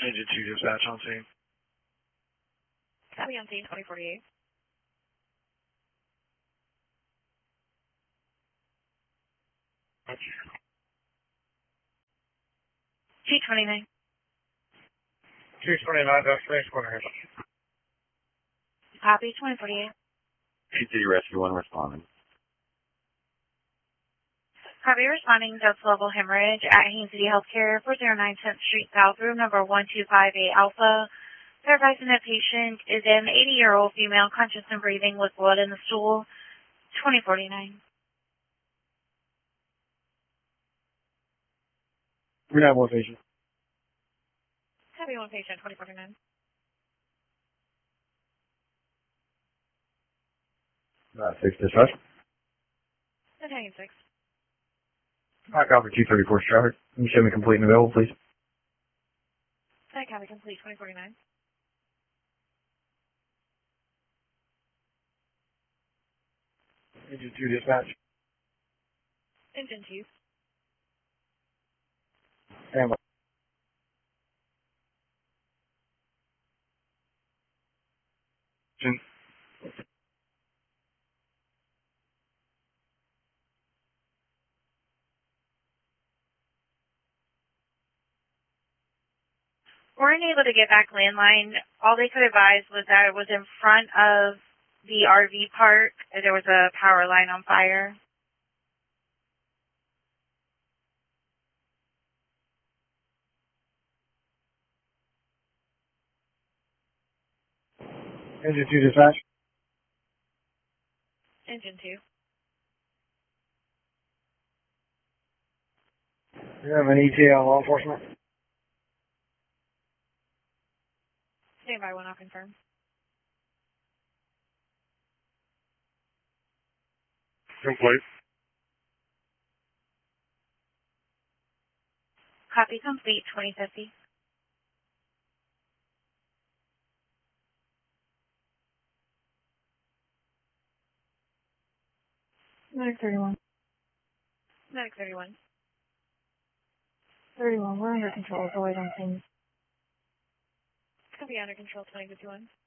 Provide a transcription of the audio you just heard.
Engine 2 dispatch on scene. Copy on scene, 2048. T29. 229, destination corner. Copy, 2048. City Rescue 1 responding. Copy, responding depth level hemorrhage at Haines City Healthcare, 409 10th Street South, room number 1258 Alpha. Advising that patient is an 80-year-old female, conscious and breathing with blood in the stool, 2049. We have one patient. Copy, one patient, 2049. Six dispatch. Battalion 6. I copy 234 traffic. Can you show me complete and available, please? Copy, complete, 2049. Engine 2 dispatch. Engine 2. Standby. Engine. Weren't able to get back landline. All they could advise was that it was in front of the RV park. There was a power line on fire. Engine 2 dispatch. Engine 2. You have an ETA on law enforcement? Standby 1, I'll confirm. Complete. Copy, complete, 2050. Medic 31. Medic 31. 31, we're under control. Go ahead on scene. Copy, under control, 2051.